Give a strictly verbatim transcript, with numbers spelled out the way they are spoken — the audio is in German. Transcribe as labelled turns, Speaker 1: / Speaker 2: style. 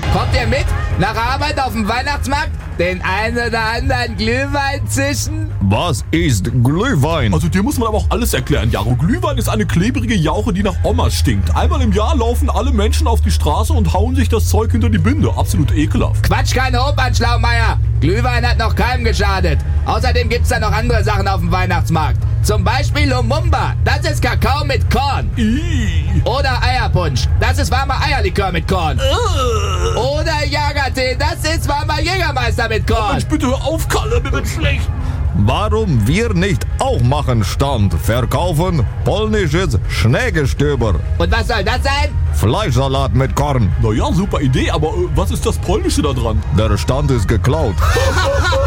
Speaker 1: Kommt ihr mit? Nach Arbeit auf dem Weihnachtsmarkt? Den einen oder anderen Glühwein zischen?
Speaker 2: Was ist Glühwein?
Speaker 3: Also dir muss man aber auch alles erklären, Jaro. Glühwein ist eine klebrige Jauche, die nach Oma stinkt. Einmal im Jahr laufen alle Menschen auf die Straße und hauen sich das Zeug hinter die Binde. Absolut ekelhaft.
Speaker 1: Quatsch, keine Opern, Schlaumeier. Glühwein hat noch keinem geschadet. Außerdem gibt's da noch andere Sachen auf dem Weihnachtsmarkt. Zum Beispiel Lumumba. Das ist Kakao mit Korn.
Speaker 3: Ih.
Speaker 1: Oder Eierpunsch. Das ist warmer Eierlikör mit Korn. Oder Jagertee. Das ist warmer Jägermeister mit Korn.
Speaker 3: Mensch, bitte hör auf, Kalle, mir wird schlecht.
Speaker 2: Warum wir nicht auch machen Stand? Verkaufen polnisches Schneegestöber.
Speaker 1: Und was soll das sein?
Speaker 2: Fleischsalat mit Korn.
Speaker 3: Naja, super Idee, aber äh, was ist das Polnische da dran?
Speaker 2: Der Stand ist geklaut.